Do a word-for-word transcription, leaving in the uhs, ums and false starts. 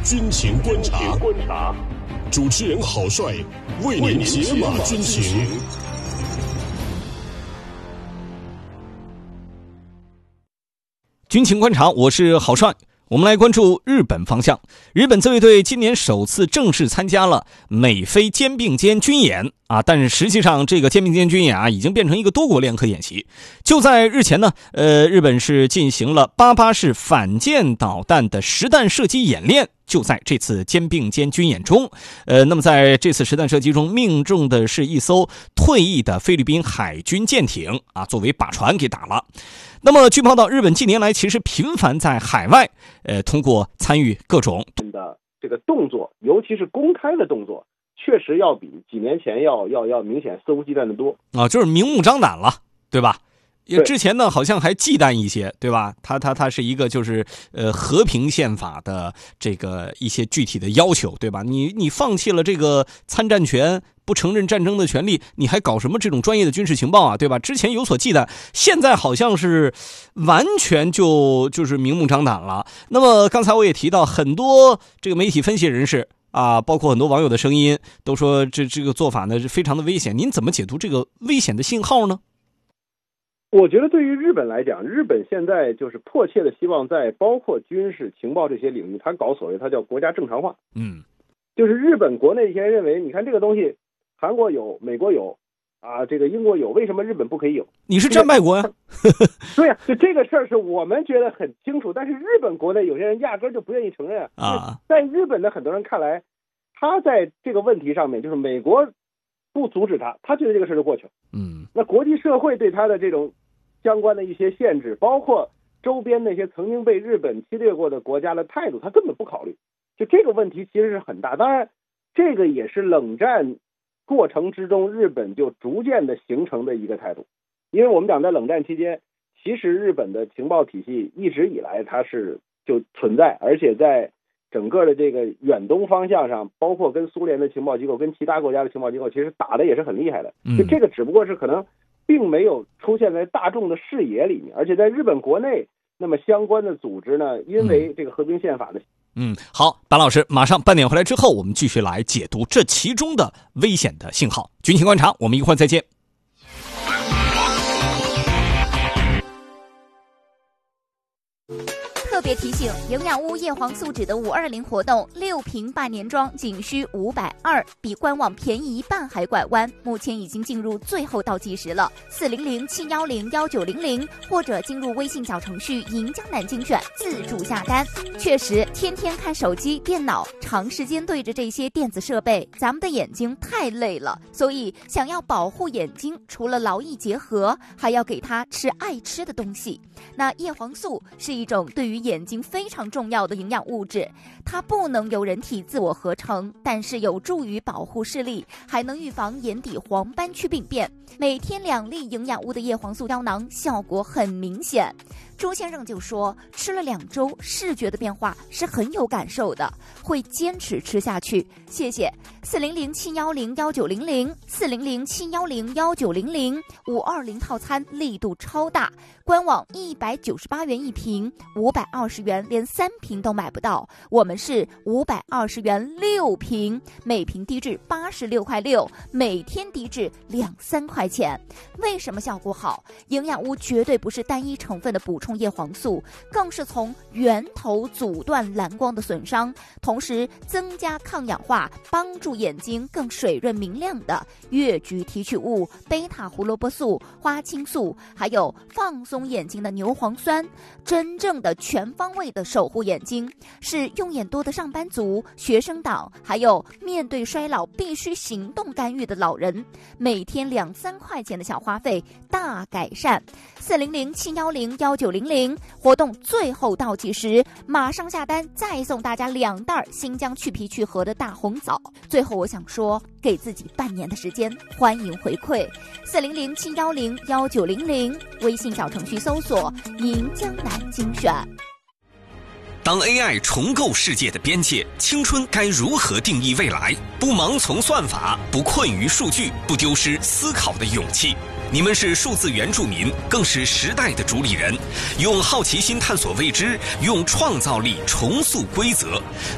军情观察，观察，主持人郝帅为您解码军情。 军情观察，我是郝帅。我们来关注日本方向。日本自卫队今年首次正式参加了美菲肩并肩军演啊，但是实际上这个肩并肩军演啊，已经变成一个多国联合演习。就在日前呢，呃，日本是进行了八八式反舰导弹的实弹射击演练。就在这次肩并肩军演中，呃，那么在这次实弹射击中，命中的是一艘退役的菲律宾海军舰艇啊，作为靶船给打了。那么据报道，日本近年来其实频繁在海外，呃，通过参与各种的这个动作，尤其是公开的动作，确实要比几年前要要要明显肆无忌惮的多啊，就是明目张胆了，对吧？之前呢，好像还忌惮一些，对吧？它它它是一个就是呃和平宪法的这个一些具体的要求，对吧？你你放弃了这个参战权，不承认战争的权利，你还搞什么这种专业的军事情报啊，对吧？之前有所忌惮，现在好像是完全就就是明目张胆了。那么刚才我也提到，很多这个媒体分析人士啊，包括很多网友的声音都说这这个做法呢是非常的危险。您怎么解读这个危险的信号呢？ 我觉得对于日本来讲，日本现在就是迫切的希望在包括军事情报这些领域，它搞所谓它叫国家正常化。 嗯， 就是日本国内一些人认为，你看这个东西，韩国有，美国有，啊，这个英国有，为什么日本不可以有？ 你是战败国呀、啊？ 对呀、啊，就这个事儿是我们觉得很清楚，但是日本国内有些人压根儿就不愿意承认啊。在日本的很多人看来，他在这个问题上面，就是美国不阻止他，他觉得这个事儿就过去了。 嗯， 那国际社会对他的这种相关的一些限制，包括周边那些曾经被日本侵略过的国家的态度，他根本不考虑。就这个问题其实是很大，当然这个也是冷战过程之中日本就逐渐的形成的一个态度。因为我们讲在冷战期间，其实日本的情报体系一直以来它是就存在，而且在整个的这个远东方向上，包括跟苏联的情报机构跟其他国家的情报机构其实打的也是很厉害的。就这个只不过是可能并没有出现在大众的视野里面，而且在日本国内，那么相关的组织呢，因为这个和平宪法的嗯，好，白老师，马上半点回来之后，我们继续来解读这其中的危险的信号。军情观察，我们一会儿再见。 特别提醒：营养屋叶黄素酯的五二零活动，六瓶半年装仅需五百二，比官网便宜一半还拐弯。目前已经进入最后倒计时了，四零零七幺零幺九零零或者进入微信小程序“银江南精选”自助下单。确实，天天看手机、电脑，长时间对着这些电子设备，咱们的眼睛太累了。所以，想要保护眼睛，除了劳逸结合，还要给它吃爱吃的东西。那叶黄素是一种对于眼睛非常重要的营养物质，它不能由人体自我合成，但是有助于保护视力，还能预防眼底黄斑区病变。每天两粒营养屋的叶黄素胶囊效果很明显。朱先生就说，吃了两周，视觉的变化是很有感受的，会坚持吃下去。谢谢四零零七幺零幺九零零四零零七幺零幺九零零五二零套餐力度超大，官网一百九十八元一瓶，五百二十元连三瓶都买不到，我们是五百二十元六瓶，每瓶低至八十六块六，每天低至两三块钱。为什么效果好？营养屋绝对不是单一成分的补充叶黄素，更是从源头阻断蓝光的损伤，同时增加抗氧化，帮助眼睛更水润明亮的越橘提取物、贝塔胡萝卜素、花青素，还有放松眼睛的牛磺酸，真正的全方位的守护眼睛，是用眼多的上班族、学生党，还有面对衰老必须行动干预的老人，每天两三块钱的小花费大改善。四零零七幺零幺九零零活动最后倒计时，马上下单再送大家两袋新疆去皮去核的大红枣。最后我想说，给自己半年的时间，欢迎回馈。四零零七幺零幺九零零微信小程序搜索银江南精选。 当 A I 重构世界的边界，青春该如何定义未来？不盲从算法，不困于数据，不丢失思考的勇气。你们是数字原住民，更是时代的主理人。用好奇心探索未知，用创造力重塑规则。